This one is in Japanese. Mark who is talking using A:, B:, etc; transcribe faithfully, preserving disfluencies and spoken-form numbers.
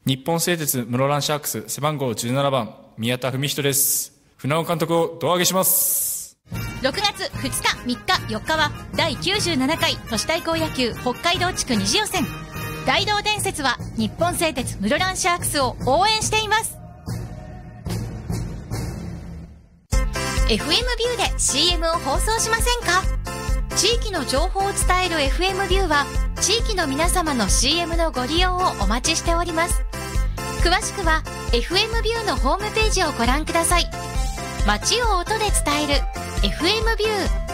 A: 日本製鉄室蘭シャークス背番号じゅうななばん宮田文人です。船尾監督を胴上げします。
B: ろくがつふつか、みっか、よっかはだいきゅうじゅうななかい都市対抗野球北海道地区二次予選。大道伝説は日本製鉄室蘭シャークスを応援しています。 エフエム ビューで シーエム を放送しませんか？地域の情報を伝える エフエム ビューは地域の皆様の シーエム のご利用をお待ちしております。詳しくは エフエム ビューのホームページをご覧ください。街を音で伝える エフエム ビュー。